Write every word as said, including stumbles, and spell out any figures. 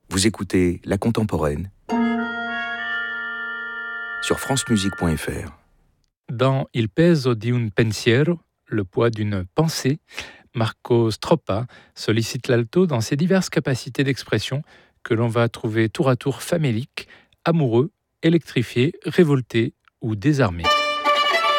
Vous écoutez La Contemporaine sur francemusique point f r. Dans Il peso di un pensiero, le poids d'une pensée, Marco Stroppa sollicite l'alto dans ses diverses capacités d'expression que l'on va trouver tour à tour faméliques, amoureux, électrifiés, révoltés ou désarmés.